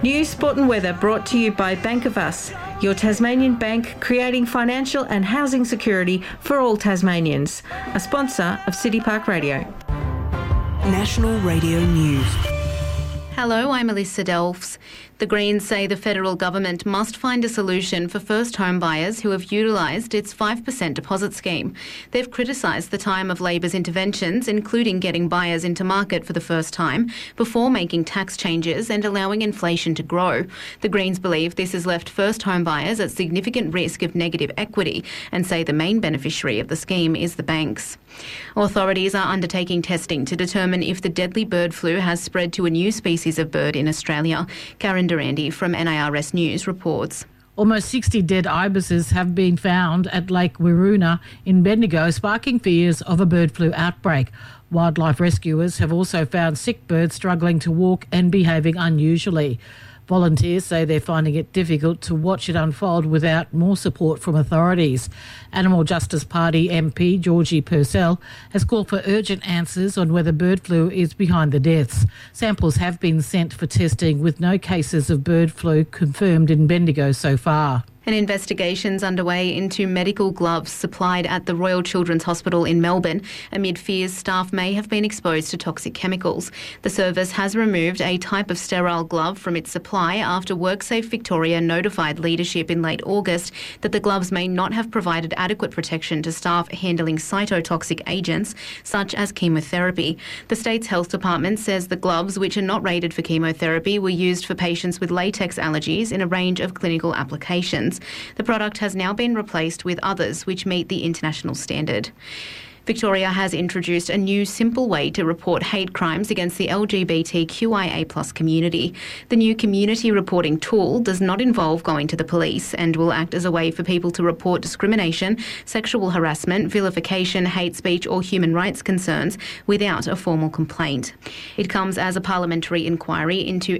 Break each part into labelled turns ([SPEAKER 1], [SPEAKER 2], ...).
[SPEAKER 1] News, sport and weather brought to you by Bank of Us, your Tasmanian bank creating financial and housing security for all Tasmanians. A sponsor of City Park Radio.
[SPEAKER 2] National Radio News.
[SPEAKER 3] Hello, I'm Alyssa Delfs. The Greens say the federal government must find a solution for first home buyers who have utilised its 5% deposit scheme. They've criticised the time of Labor's interventions, including getting buyers into market for the first time before making tax changes and allowing inflation to grow. The Greens believe this has left first home buyers at significant risk of negative equity and say the main beneficiary of the scheme is the banks. Authorities are undertaking testing to determine if the deadly bird flu has spread to a new species of bird in Australia. Karen Durandi from NARS News reports.
[SPEAKER 4] Almost 60 dead ibises have been found at Lake Wirroona in Bendigo, sparking fears of a bird flu outbreak. Wildlife rescuers have also found sick birds struggling to walk and behaving unusually. Volunteers say they're finding it difficult to watch it unfold without more support from authorities. Animal Justice Party MP Georgie Purcell has called for urgent answers on whether bird flu is behind the deaths. Samples have been sent for testing with no cases of bird flu confirmed in Bendigo so far.
[SPEAKER 3] An investigation's underway into medical gloves supplied at the Royal Children's Hospital in Melbourne amid fears staff may have been exposed to toxic chemicals. The service has removed a type of sterile glove from its supply after WorkSafe Victoria notified leadership in late August that the gloves may not have provided adequate protection to staff handling cytotoxic agents such as chemotherapy. The state's health department says the gloves, which are not rated for chemotherapy, were used for patients with latex allergies in a range of clinical applications. The product has now been replaced with others which meet the international standard. Victoria has introduced a new simple way to report hate crimes against the LGBTQIA+ community. The new community reporting tool does not involve going to the police and will act as a way for people to report discrimination, sexual harassment, vilification, hate speech or human rights concerns without a formal complaint. It comes as a parliamentary inquiry into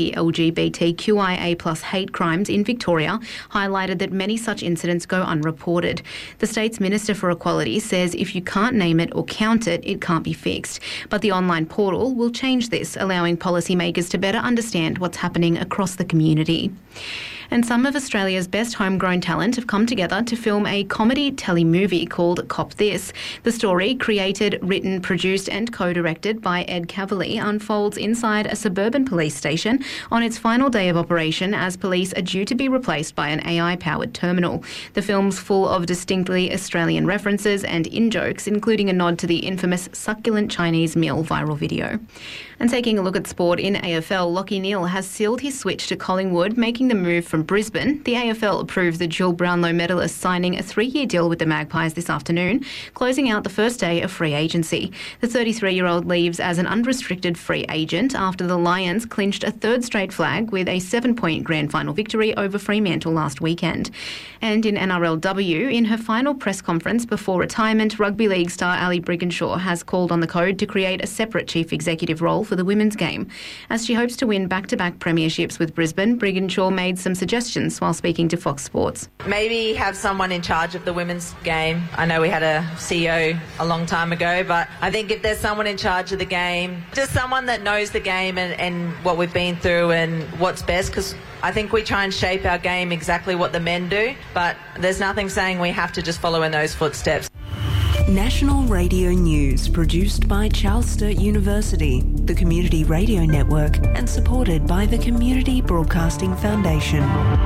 [SPEAKER 3] anti-LGBTQIA+ hate crimes in Victoria highlighted that many such incidents go unreported. The state's Minister for Equality says if you can't name it or count it, it can't be fixed. But the online portal will change this, allowing policymakers to better understand what's happening across the community. And some of Australia's best homegrown talent have come together to film a comedy telemovie called Cop This. The story, created, written, produced and co-directed by Ed Cavalier, unfolds inside a suburban police station on its final day of operation as police are due to be replaced by an AI-powered terminal. The film's full of distinctly Australian references and in-jokes, including a nod to the infamous succulent Chinese meal viral video. And taking a look at sport in AFL, Lachie Neale has sealed his switch to Collingwood, making the move from Brisbane. The AFL approved the dual Brownlow medalist signing a 3-year deal with the Magpies this afternoon, closing out the first day of free agency. The 33-year-old leaves as an unrestricted free agent after the Lions clinched a third straight flag with a 7-point grand final victory over Fremantle last weekend. And in NRLW, in her final press conference before retirement, rugby league star Ali Brigginshaw has called on the code to create a separate chief executive role for the women's game. As she hopes to win back-to-back premierships with Brisbane, Brigginshaw made some suggestions while speaking to Fox Sports.
[SPEAKER 5] Maybe have someone in charge of the women's game. I know we had a CEO a long time ago, but I think if there's someone in charge of the game, just someone that knows the game and what we've been through and what's best, because I think we try and shape our game exactly what the men do, but there's nothing saying we have to just follow in those footsteps.
[SPEAKER 2] National Radio News, produced by Charles Sturt University, the Community Radio Network, and supported by the Community Broadcasting Foundation.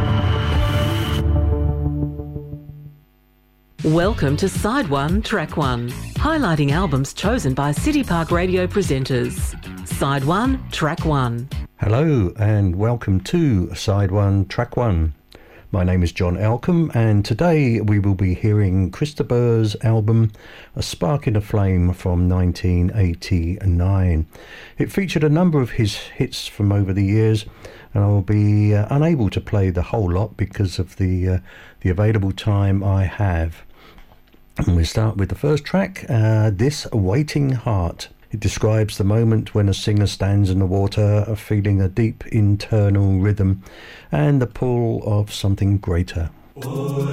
[SPEAKER 6] Welcome to Side 1, Track 1, highlighting albums chosen by City Park Radio presenters. Side 1, Track 1.
[SPEAKER 7] Hello and welcome to Side 1, Track 1. My name is John Elcombe and today we will be hearing Chris Burr's album A Spark in a Flame from 1989. It featured a number of his hits from over the years and I will be unable to play the whole lot because of the available time I have. And we start with the first track, This Waiting Heart. It describes the moment when a singer stands in the water, feeling a deep internal rhythm and the pull of something greater.